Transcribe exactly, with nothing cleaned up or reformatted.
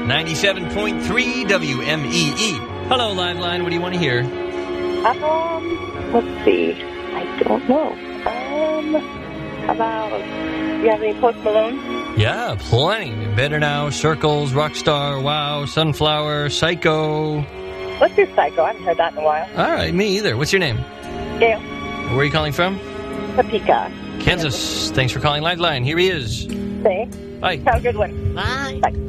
ninety-seven point three W M E E. Hello, Liveline. What do you want to hear? Um, let's see. I don't know. Um, how about, do you have any Post Malone? Yeah, plenty. Better Now, Circles, Rockstar, Wow, Sunflower, Psycho. What's your Psycho? I haven't heard that in a while. All right, me either. What's your name? Gail. Where are you calling from? Topeka. Kansas. Thanks for calling Liveline. Here he is. Thanks. Bye. Have a good one. Bye. Bye.